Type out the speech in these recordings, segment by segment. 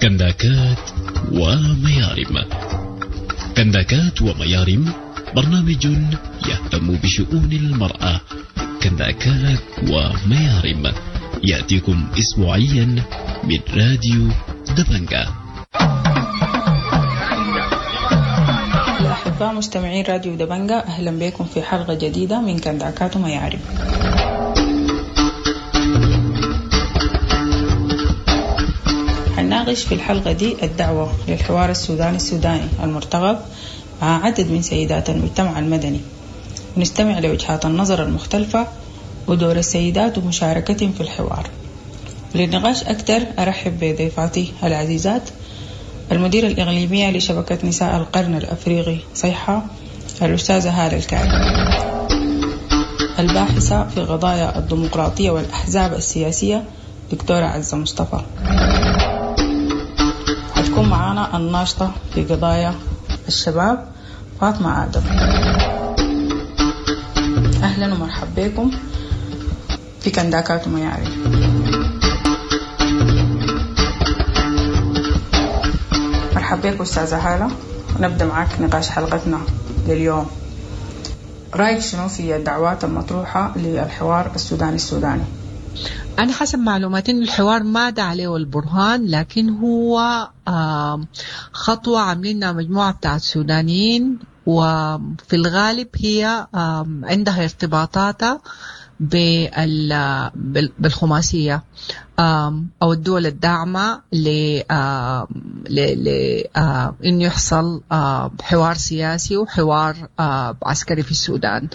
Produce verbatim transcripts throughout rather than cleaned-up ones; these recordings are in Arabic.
كنداكات وميارم. كنداكات وميارم برنامج يهتم بشؤون المرأة. كنداكات وميارم يأتيكم أسبوعيا من راديو دبنجة. الأحباء مستمعين راديو دبنجة، أهلا بكم في حلقة جديدة من كنداكات وميارم. هنناقش في الحلقة دي الدعوة للحوار السوداني السوداني المرتقب مع عدد من سيدات المجتمع المدني، ونستمع لوجهات النظر المختلفة ودور السيدات ومشاركتهم في الحوار. للنقاش أكثر أرحب بضيفاتي العزيزات: المديرة الإقليمية لشبكة نساء القرن الأفريقي صيحة الأستاذة هالة الكعب، الباحثة في قضايا الديمقراطية والأحزاب السياسية دكتورة عزة مصطفى، هتكون معانا الناشطة في قضايا الشباب فاطمة آدم. أهلا ومرحبا بكم في كنداكات وميارم. مرحبا بك أستاذة هالة، ونبدأ معك نقاش حلقتنا لليوم. رأيك شنو في الدعوات المطروحة للحوار السوداني السوداني؟ أنا حسب معلوماتي إن الحوار ما دعا عليه البرهان، لكن هو خطوة عاملينها مجموعة بتاعت سودانيين، وفي الغالب هي عندها ارتباطاتها بالخماسية أو الدول الداعمة لإنه يحصل حوار سياسي وحوار عسكري في السودان.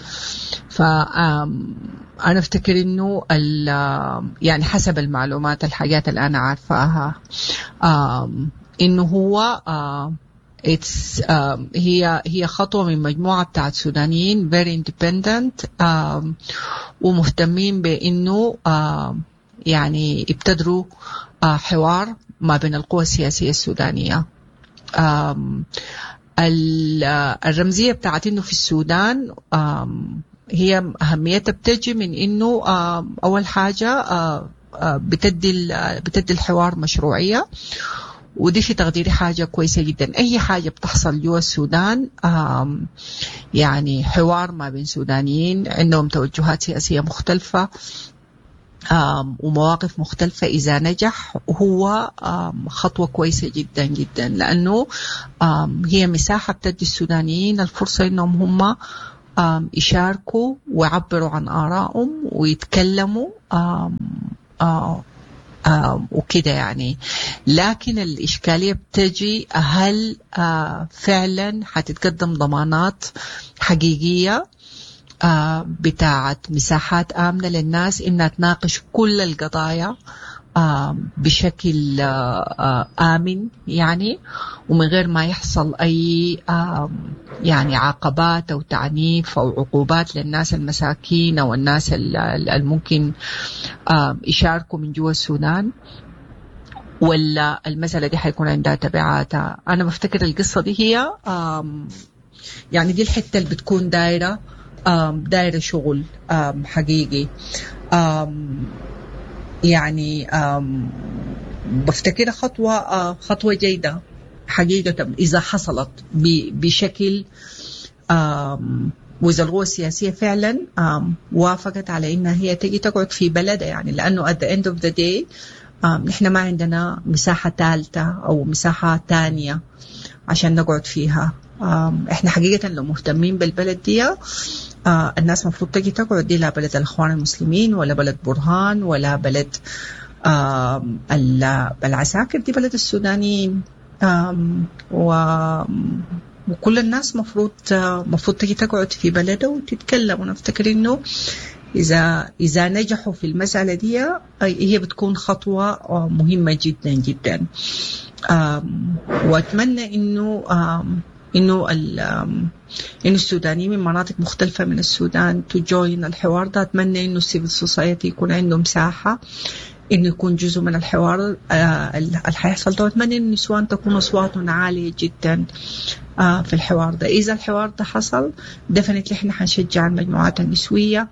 فأنا أفتكر إنه يعني حسب المعلومات الحاجات اللي أنا عارفاها إنه هو It's, uh, هي هي خطوة من مجموعة بتاعت سودانيين very independent uh, ومهتمين بإنه uh, يعني ابتدروا uh, حوار ما بين القوى السياسية السودانية. uh, الرمزية بتاعت إنه في السودان uh, هي أهميتها بتجي من إنه uh, أول حاجة uh, uh, بتدي بتدي الحوار مشروعية، ودي في تقديري حاجة كويسة جدا. أي حاجة بتحصل جوا السودان يعني حوار ما بين سودانيين عندهم توجهات سياسية مختلفة ومواقف مختلفة، إذا نجح هو خطوة كويسة جدا جدا، لأنه هي مساحة بتدي السودانيين الفرصة إنهم هم يشاركوا ويعبروا عن آرائهم ويتكلموا آه وكده يعني. لكن الإشكالية بتجي هل آه فعلا حتتقدم ضمانات حقيقية آه بتاعت مساحات آمنة للناس إنها تناقش كل القضايا آه بشكل آه آمن يعني، ومن غير ما يحصل أي آه يعني عقبات أو تعنيف أو عقوبات للناس المساكين أو الناس الممكن آه يشاركوا من جوا السودان، ولا المسألة دي حيكون عندها تبعاتها. أنا بفتكر القصة دي هي آه يعني دي الحتة اللي بتكون دايرة آه دايرة شغل آه حقيقي. آه يعني بفتكر خطوة خطوة جيدة حقيقة إذا حصلت بشكل وإذا القوى السياسية فعلا وافقت على إنها هي تجي تقعد في بلدها، يعني لأنه at the end of the day نحن ما عندنا مساحة ثالثة أو مساحة تانية عشان نقعد فيها. إحنا حقيقة لو مهتمين بالبلد دي آه الناس مفروض تجي تقعد دي، لا بلد الإخوان المسلمين ولا بلد برهان ولا بلد آه العساكر، دي بلد السودانيين. آه وكل الناس مفروض آه مفروض تجي تقعد في بلده وتتكلم. ونفتكر إنه إذا إذا نجحوا في المسألة دي هي بتكون خطوة آه مهمة جدا جدا. آه وأتمنى إنه آه إنه إنه السودانيين من مناطق مختلفة من السودان تجوين الحوار ده. أتمنى إنه السيفل سوسايتي يكون عنده مساحة إنه يكون جزء من الحوار اللي حيحصل ده. أتمنى إن النسوان تكون أصواتهم عالية جدا في الحوار ده. إذا الحوار ده حصل دفنت إحنا حنشجع المجموعات النسوية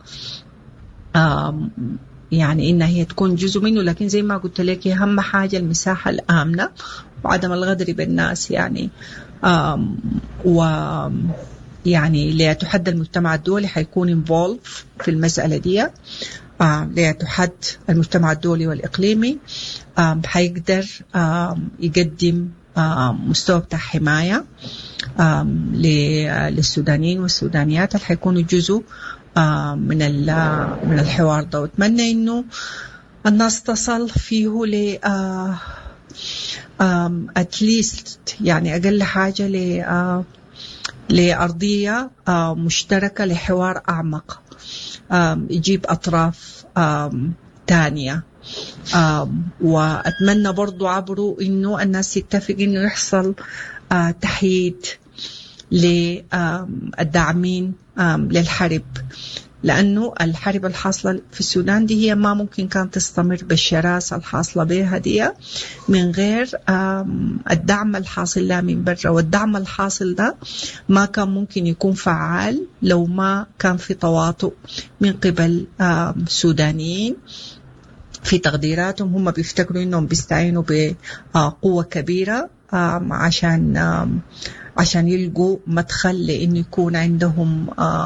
يعني إنها هي تكون جزء منه. لكن زي ما قلت لك أهم حاجة المساحة الآمنة وعدم الغدر بالناس يعني. و يعني ليتحدى المجتمع الدولي حيكون involved في المسألة دي، ليتحدى المجتمع الدولي والإقليمي حيقدر يقدم مستوى بتاع حماية للسودانيين والسودانيات اللي حيكونوا جزء من من الحوار ده. واتمنى إنه الناس تصل فيه ل at least يعني أقل حاجة ل لأرضية مشتركة لحوار أعمق يجيب أطراف تانية. وأتمنى برضو عبره إنه الناس يتفق إنه يحصل تحييد للداعمين للحرب، لأنه الحرب الحاصلة في السودان دي هي ما ممكن كانت تستمر بالشراسة الحاصلة بها دي من غير الدعم الحاصل لها من برا. والدعم الحاصل ده ما كان ممكن يكون فعال لو ما كان في تواطؤ من قبل سودانيين في تقديراتهم. هم بيفتكروا إنهم بيستعينوا بقوة كبيرة عشان عشان يلقوا مدخل لأن يكون عندهم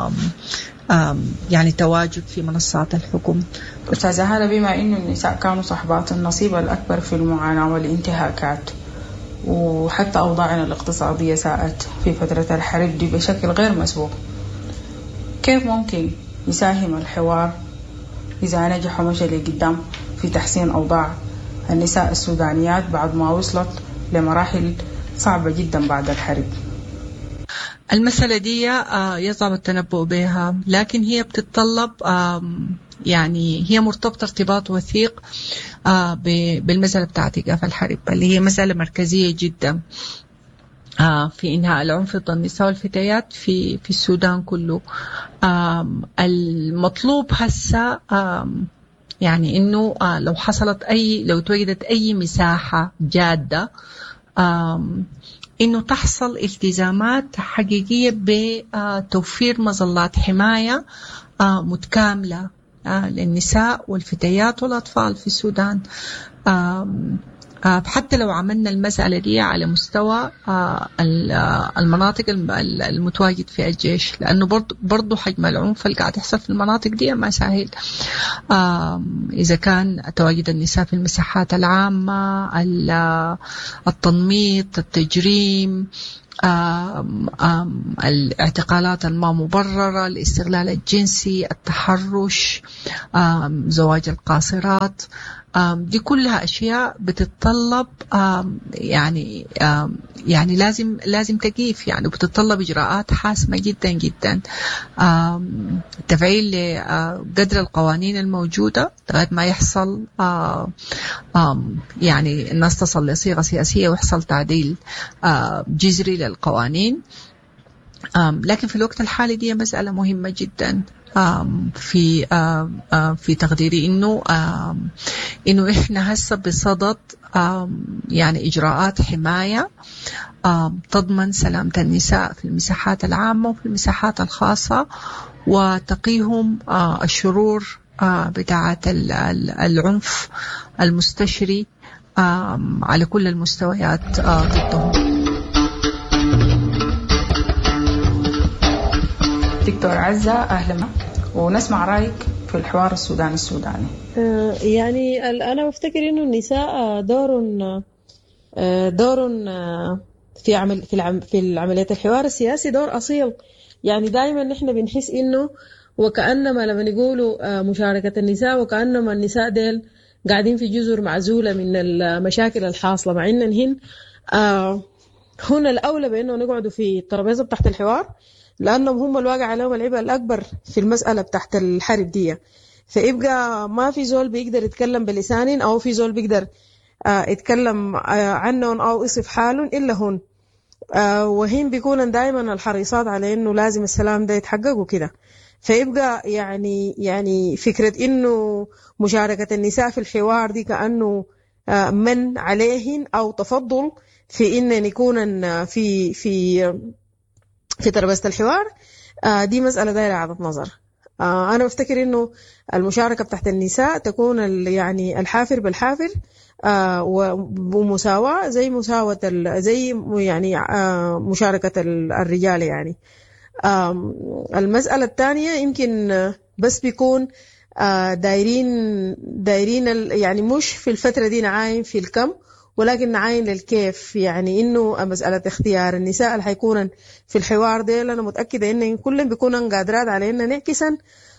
يعني تواجد في منصات الحكم. أستاذة هالة، بما إنه النساء كانوا صاحبات النصيب الأكبر في المعاناة والانتهاكات، وحتى أوضاعنا الاقتصادية ساءت في فترة الحرب دي بشكل غير مسبوق، كيف ممكن يساهم الحوار إذا نجح ومشى لقدام في تحسين أوضاع النساء السودانيات بعد ما وصلت لمراحل صعبة جدا بعد الحرب؟ المسألة دي يصعب التنبؤ بها، لكن هي بتتطلب يعني هي مرتبطة ارتباط وثيق بالمسألة بتاعت إيقاف الحرب اللي هي مسألة مركزية جدا في إنهاء العنف ضد النساء والفتيات في في السودان كله. المطلوب هسه يعني إنه لو حصلت أي لو توجدت أي مساحة جادة إنه تحصل التزامات حقيقية بتوفير مظلات حماية متكاملة للنساء والفتيات والأطفال في السودان. حتى لو عملنا المسألة دي على مستوى المناطق المتواجد في الجيش، لأنه برضو, برضو حجم العنف اللي قاعد يحصل في المناطق دي ما سهل. إذا كان تواجد النساء في المساحات العامة، التنميط، التجريم، آم آم الاعتقالات الما مبررة، الاستغلال الجنسي، التحرش، زواج القاصرات، دي كلها أشياء بتتطلب يعني يعني لازم لازم تقيف يعني، وبتتطلب إجراءات حاسمة جدا جدا. تفعيل قدر القوانين الموجودة لغاية ما يحصل يعني الناس تصل لصيغة سياسية ويحصل تعديل جذري للقوانين. لكن في الوقت الحالي دي مسألة مهمة جدا في في تقديري إنه إنه إحنا هسه بصدد يعني إجراءات حماية تضمن سلامة النساء في المساحات العامة وفي المساحات الخاصة، وتقيهم الشرور بتاعة العنف المستشري على كل المستويات ضدهم. دكتور عزة، أهلا، ونسمع رأيك في الحوار السوداني السوداني. يعني أنا بفتكر إنه النساء دور دور في عمل في العم في العملية الحوار السياسي دور أصيل. يعني دائما نحن بنحس إنه وكأنما لما نقولوا مشاركة النساء وكأنما النساء ديل قاعدين في جزر معزولة من المشاكل الحاصلة، مع إنهن هنا الأولى بأنه نقعدوا في الترابيزة تحت الحوار، لأنهم هم الواقع عليهم العبء الأكبر في المسألة بتاعت الحرب دي. فيبقى ما في زول بيقدر يتكلم بلسان أو في زول بيقدر يتكلم عنهم أو يصف حالهم إلا هون، وهم بيكون دائما الحريصات على إنه لازم السلام ده يتحقق وكده. فيبقى يعني يعني فكرة إنه مشاركة النساء في الحوار دي كأنه من عليهن أو تفضل في إن يكون في في في ترابيزة الحوار، دي مسألة دايرة عدد نظر. أنا بفتكر إنه المشاركة بتاعت النساء تكون يعني الحافر بالحافر ومساواة زي مساواة زي يعني مشاركة الرجال يعني. المسألة الثانية يمكن بس بيكون دايرين دايرين يعني مش في الفترة دي نعاين في الكم ولكن نعاين للكيف، يعني إنه مسألة اختيار النساء اللي حيكون في الحوار ده أنا متأكدة إن كلهم بيكونوا قادرات على إن نعكسن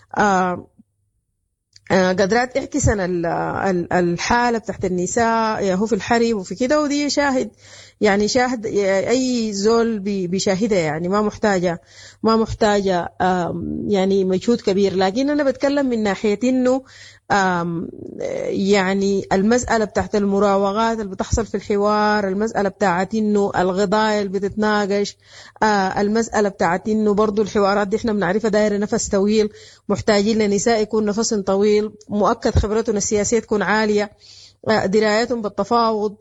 قدرات اعكسن الحالة بتاعت النساء هو في الحرب وفي كده، ودي شاهد يعني شاهد أي زول بيشاهدها يعني ما محتاجة ما محتاجة يعني مجهود كبير. لكن أنا بتكلم من ناحية إنه يعني المسألة بتاعت المراوغات اللي بتحصل في الحوار، المسألة بتاعت إنه القضايا اللي بتتناقش، المسألة بتاعت إنه برضو الحوارات دي إحنا بنعرفها دايرة نفس طويل، محتاجين لنساء يكون نفس طويل، مؤكد خبرتهم السياسية تكون عالية، درايتهم بالتفاوض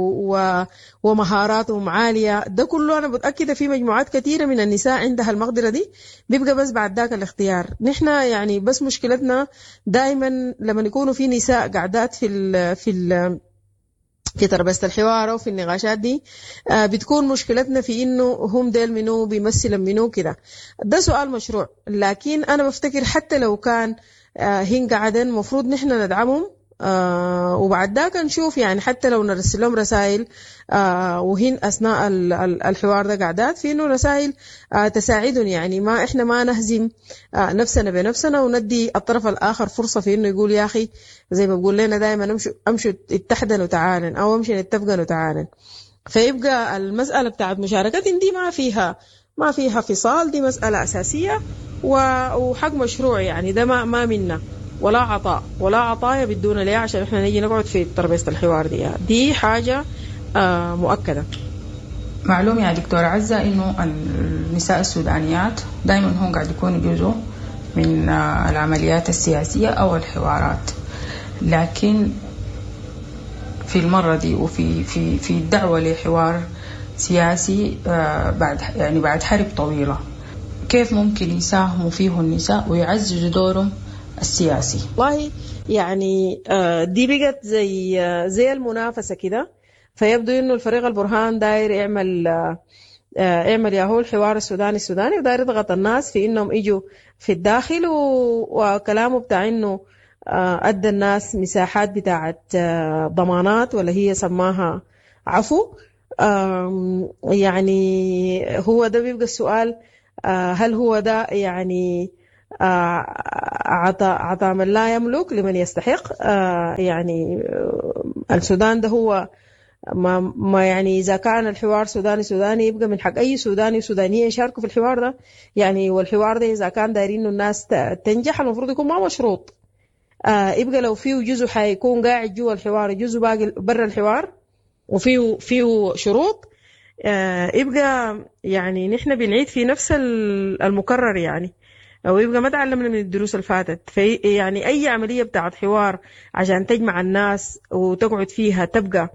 ومهاراتهم عالية. ده كله أنا متأكدة في مجموعات كثيرة من النساء عندها المقدرة دي، بيبقى بس بعد ذاك الاختيار. نحن يعني بس مشكلتنا دائما لما يكونوا في نساء قاعدات في ال في ال في تربية الحوار وفي النقاشات دي، بتكون مشكلتنا في إنه هم ديل منو بيمثل منو كده. ده سؤال مشروع، لكن أنا بفتكر حتى لو كان هن قاعدين مفروض نحن ندعمهم، آه وبعد ذاك نشوف يعني حتى لو نرسل لهم رسائل آه وهن أثناء الحوار ده قاعدات في إنه رسائل آه تساعدهم، يعني ما إحنا ما نهزم آه نفسنا بنفسنا وندي الطرف الآخر فرصة في إنه يقول يا أخي زي ما بقول لنا دائما امشوا امشوا اتحدوا تعالن أو امشي نتفقوا تعالن. فيبقى المسألة بتاعت مشاركتهم دي ما فيها ما فيها فصال، دي مسألة أساسية وحق مشروع، يعني ده ما ما منا ولا عطاء ولا عطايا بدون ليه عشان احنا نيجي نقعد في ترابيزة الحوار دي. دي حاجة آه مؤكدة. معلوم يا دكتورة عزة إنه النساء السودانيات دائما هم قاعد يكونوا جزء من آه العمليات السياسية أو الحوارات، لكن في المرة دي وفي في في الدعوة لحوار سياسي آه بعد يعني بعد حرب طويلة، كيف ممكن يساهموا فيه النساء ويعززوا دورهم السياسي؟ والله يعني دي بقت زي زي المنافسة كده، فيبدو إنه الفريق البرهان داير يعمل يعمل ياهو الحوار السوداني السوداني وداير يضغط الناس في إنهم يجوا في الداخل، وكلامه بتاع إنه أدى الناس مساحات بتاعت ضمانات ولا هي سماها عفو. يعني هو ده بيبقى السؤال، هل هو ده يعني عطاء عطاء من لا يملك لمن يستحق؟ يعني السودان ده هو ما, ما يعني إذا كان الحوار سوداني سوداني يبقى من حق أي سوداني وسودانية يشاركوا في الحوار ده يعني. والحوار ده إذا كان دايرين إنه الناس تنجح المفروض يكون ما مشروط، يبقى لو فيه جزء حيكون قاعد جوا الحوار جزء باقي برا الحوار وفيه فيه شروط، يبقى يعني نحن بنعيد في نفس المكرر يعني، أو يبقى ما تعلمنا من الدروس اللي فاتت. في يعني أي عملية بتاعت حوار عشان تجمع الناس وتقعد فيها تبقى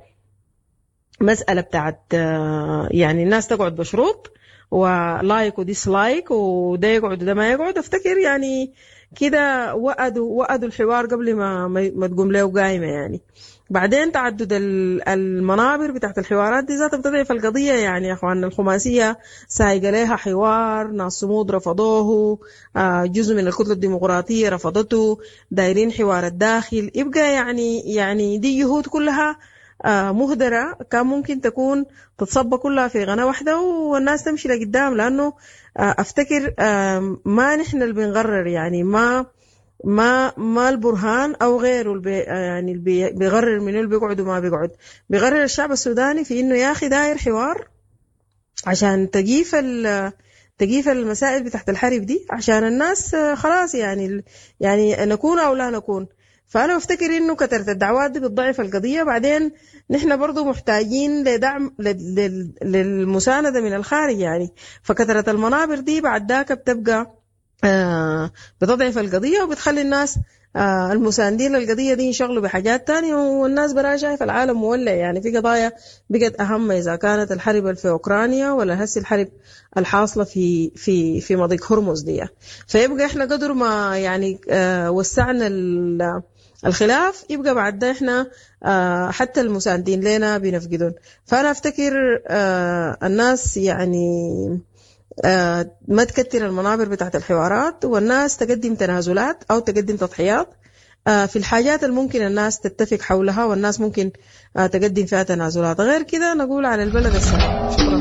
مسألة بتاعت يعني الناس تقعد بشروط ولايك وديسلايك وده يقعد وده ما يقعد. افتكر يعني كده وقدوا وقدوا الحوار قبل ما ما تقوم له قايمة يعني. بعدين تعدد المنابر بتاعت الحوارات دي ذاتها بتضعف القضية يعني. يا أخوان الخماسية سايقة لها حوار، ناس صمود رفضوه، جزء من الكتلة الديمقراطية رفضته، دايرين حوار الداخل. يبقى يعني يعني دي جهود كلها مهدرة كان ممكن تكون تتصب كلها في غنى واحدة والناس تمشي لقدام، لأنه أفتكر ما نحن اللي بنقرر يعني، ما ما ما البرهان او غيره البي يعني البي بيقرر منو اللي بيقعد وما بيقعد. بيقرر الشعب السوداني في انه يا اخي داير حوار عشان تجيف تجيف المسائل بتاعت الحرب دي، عشان الناس خلاص يعني يعني نكون او لا نكون. فانا افتكر انه كثرة الدعوات دي بتضعف القضيه. بعدين نحن برضو محتاجين لدعم للمسانده من الخارج يعني. فكثرة المنابر دي بعد ذاك بتبقى آه بتضعف القضية وبتخلي الناس آه المساندين للقضية دي ينشغلوا بحاجات تانية، والناس برا شايف العالم مولع يعني في قضايا بقت أهم، إذا كانت الحرب في أوكرانيا ولا هسي الحرب الحاصلة في في في مضيق هرمز دي. فيبقى إحنا قدر ما يعني آه وسعنا الخلاف يبقى بعد ده احنا آه حتى المساندين لنا بنفقدون. فأنا أفتكر آه الناس يعني آه ما تكتر المنابر بتاعت الحوارات، والناس تقدم تنازلات أو تقدم تضحيات آه في الحاجات الممكن الناس تتفق حولها، والناس ممكن آه تقدم فيها تنازلات. غير كده نقول على البلد السلام. شكرا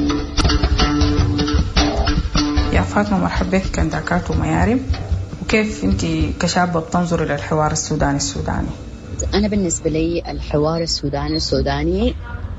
يا فاطمة. مرحبا بك كنداكات وميارم. وكيف أنت كشابة بتنظر إلى الحوار السوداني السوداني؟ أنا بالنسبة لي الحوار السوداني السوداني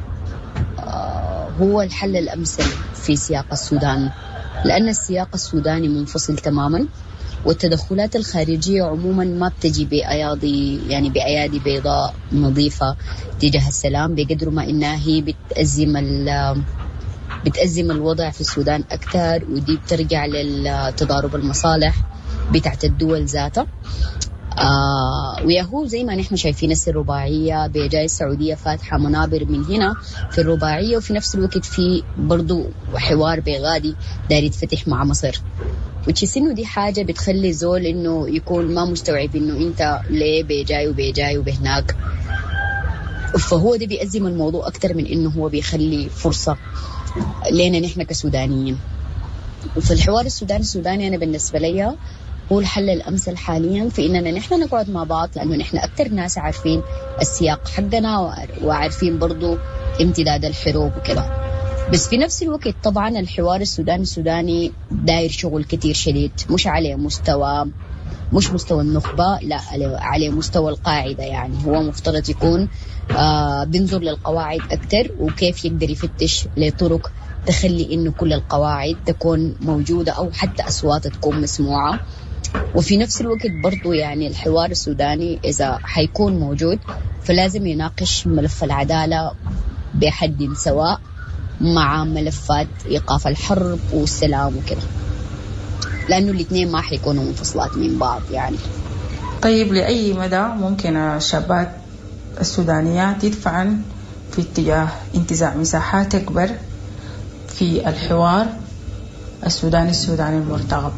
هو الحل الأمثل في سياق السودان، لأن السياق السوداني منفصل تماما، والتدخلات الخارجية عموما ما بتجي بأيادي يعني بأيادي بيضاء نظيفة تجاه السلام، بقدر ما إنها هي بتأزم بتأزم الوضع في السودان أكثر، ودي بترجع للتضارب المصالح بتاعت الدول ذاتها. آه وياهو زي ما نحن شايفين الرباعية بجاي السعودية فاتحة منابر من هنا في الرباعية، وفي نفس الوقت في برضو حوار بغادي داير يتفتح مع مصر، وتشيس إنه دي حاجة بتخلي زول إنه يكون ما مستوعب إنه أنت ليه بيجاي وبيجاي وبهناك، فهو ده بيأزم الموضوع أكتر من إنه هو بيخلي فرصة لنا نحن كسودانيين. وفي الحوار السوداني السوداني أنا بالنسبة لي هو الحل الأمثل حاليا في إننا نحن نقعد مع بعض، لأنه نحن أكتر ناس عارفين السياق حقنا وعارفين برضو امتداد الحروب وكده. بس في نفس الوقت طبعا الحوار السوداني السوداني داير شغل كتير شديد، مش على مستوى مش مستوى النخبة، لا على مستوى القاعدة. يعني هو مفترض يكون آه بينظر للقواعد أكتر، وكيف يقدر يفتش لطرق تخلي إنه كل القواعد تكون موجودة أو حتى أصوات تكون مسموعة. وفي نفس الوقت برضو يعني الحوار السوداني إذا حيكون موجود فلازم يناقش ملف العدالة بحد سواء مع ملفات إيقاف الحرب والسلام وكده، لأنه الاثنين ما حيكونوا منفصلات من بعض يعني. طيب لأي مدى ممكن الشابات السودانيات يدفعن في اتجاه انتزاع مساحات أكبر في الحوار السوداني السوداني المرتقب؟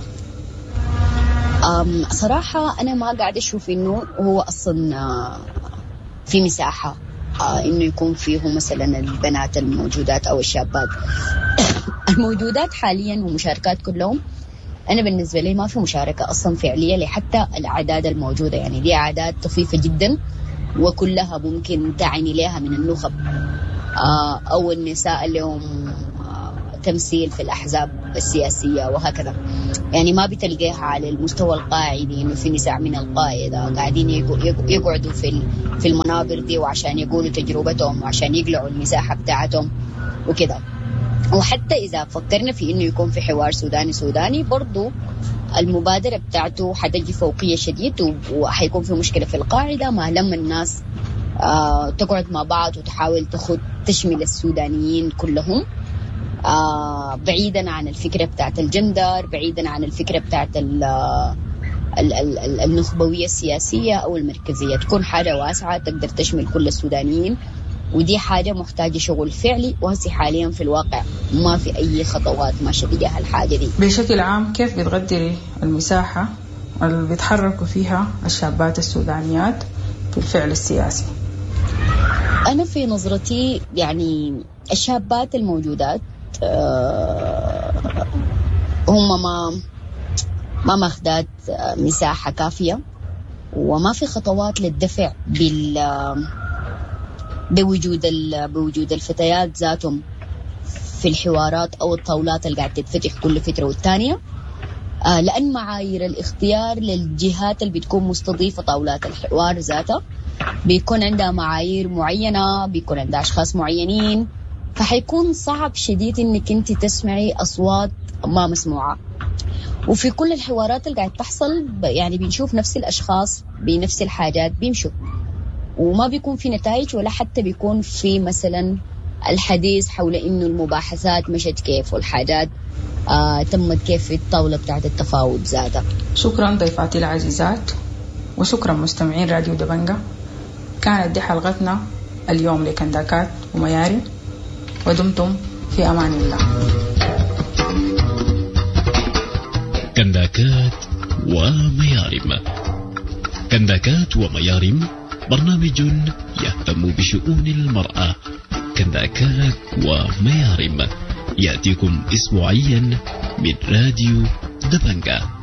أم صراحة أنا ما قاعد أشوف إنه هو أصلا في مساحة إنه يكون فيه مثلا البنات الموجودات أو الشابات الموجودات حاليا ومشاركات كلهم. أنا بالنسبة لي ما في مشاركة أصلا فعلية لحتى الأعداد الموجودة، يعني دي أعداد طفيفة جدا وكلها ممكن تعني لها من النخب أو النساء اللي هم تمثيل في الأحزاب السياسية وهكذا. يعني ما بتلقيها على المستوى القاعدي إنه في نساء من القاعدة قاعدين يقعدوا في في المنابر دي وعشان يقولوا تجربتهم وعشان يقلعوا المساحة بتاعتهم وكده. وحتى إذا فكرنا في إنه يكون في حوار سوداني سوداني برضو المبادرة بتاعته حتجي فوقية شديد، وحيكون في مشكلة في القاعدة ما لما الناس آه تقعد مع بعض وتحاول تخد تشمل السودانيين كلهم، آه بعيدا عن الفكرة بتاعت الجندر، بعيدا عن الفكرة بتاعت ال ال ال النخبوية السياسية أو المركزية، تكون حاجة واسعة تقدر تشمل كل السودانيين. ودي حاجة محتاجة شغل فعلي، وهسي حاليا في الواقع ما في أي خطوات ماشية تجاه الحاجة دي. بشكل عام كيف بتقدري المساحة اللي بيتحركوا فيها الشابات السودانيات في الفعل السياسي؟ أنا في نظرتي يعني الشابات الموجودات أه هم ما ما ماخدات مساحة كافية، وما في خطوات للدفع بال بوجود بوجود الفتيات ذاتهم في الحوارات أو الطاولات اللي قاعدة تتفتح كل فترة والتانية، آه لأن معايير الاختيار للجهات اللي بتكون مستضيفة طاولات الحوار ذاتها بيكون عندها معايير معينة، بيكون عندها أشخاص معينين، فحيكون صعب شديد إنك أنت تسمعي أصوات ما مسموعة. وفي كل الحوارات اللي قاعد تحصل يعني بنشوف نفس الأشخاص بنفس الحاجات بيمشوا، وما بيكون في نتائج ولا حتى بيكون في مثلا الحديث حول إنه المباحثات مشت كيف والحاجات آه تمت كيف في الطاولة بتاعت التفاوض ذاتها. شكرا ضيفاتي العزيزات، وشكرا مستمعين راديو دبنجة. كانت دي حلقتنا اليوم لكنداكات ومياري، ودمتم في أمان الله. كنداكات وميارم كنداكات وميارم، برنامج يهتم بشؤون المرأة. كنداكات وميارم يأتيكم أسبوعيا من راديو دبنجة.